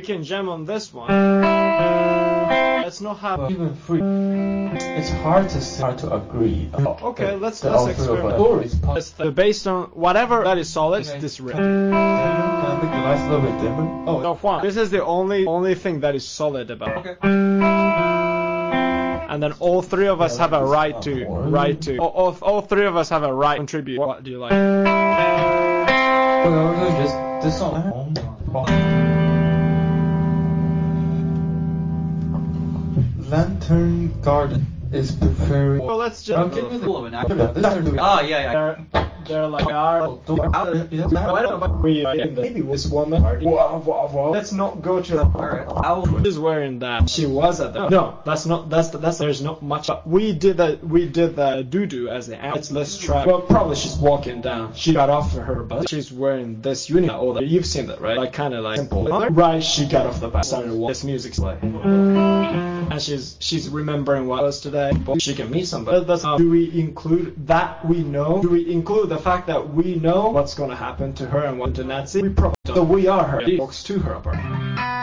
can jam on this one. Let's not have even free. It's hard to agree. Okay, let's experiment. Based on whatever that is solid, this riff. Can I make the lights a little bit dimmer? Oh, no, Juan. This is the only thing that is solid about. Okay. And then all three of us have a right to. All three of us have a right to contribute. What do you like? Well, just this song. Lantern Garden is preferring. Well, let's just. Yeah. They're like maybe this woman. Wow. Let's not go to that. Alright. She's wearing that. She was at the. No, that's not. That's. There's not much. We did the doo-doo as the answer. Let's try. Well, probably she's walking down. She got off her bus. She's wearing this uniform. Oh, you've seen that, right? Like kind of like simple. Right. She got off the bus. Started walking. This music's playing. And she's remembering what was today. She can meet somebody. That's how. Do we include that we know? Do we include the fact that we know what's going to happen to her and what to Nancy? We probably don't. So we are her. It talks to her about.